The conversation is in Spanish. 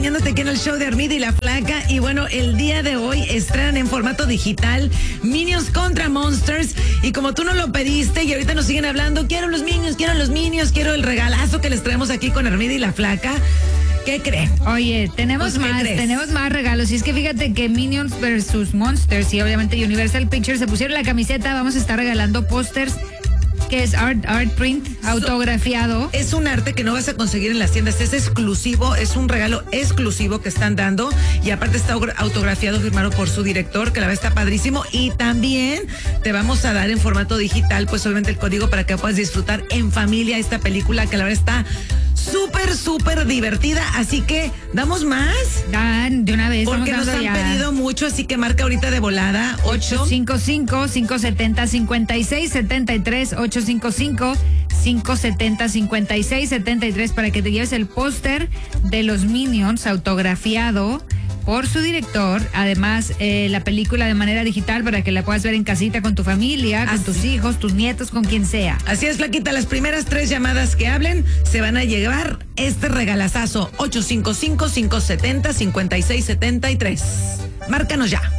acompañándote aquí en el show de Armida y la Flaca. Y bueno, el día de hoy estrenan en formato digital Minions contra Monsters. Y como tú nos lo pediste y ahorita nos siguen hablando, quiero los Minions, quiero el regalazo que les traemos aquí con Armida y la Flaca. ¿Qué creen? Oye, tenemos más regalos. Y es que fíjate que Minions versus Monsters y obviamente Universal Pictures se pusieron la camiseta. Vamos a estar regalando pósters que es art print autografiado. Es un arte que no vas a conseguir en las tiendas, es exclusivo, es un regalo exclusivo que están dando y aparte está autografiado, firmado por su director, que la verdad está padrísimo, y también te vamos a dar en formato digital, pues obviamente el código para que puedas disfrutar en familia esta película que la verdad está súper divertida, así que ¿damos más? Dan, de una vez. Porque nos han pedido mucho, así que marca ahorita de volada 855-570-5673, 855-570-5673 para que te lleves el póster de los Minions autografiado por su director, además la película de manera digital para que la puedas ver en casita con tu familia, con tus hijos, tus nietos, con quien sea. Así es, Flaquita, las primeras 3 llamadas que hablen se van a llevar este regalazazo, 855-570-5673. Márcanos ya.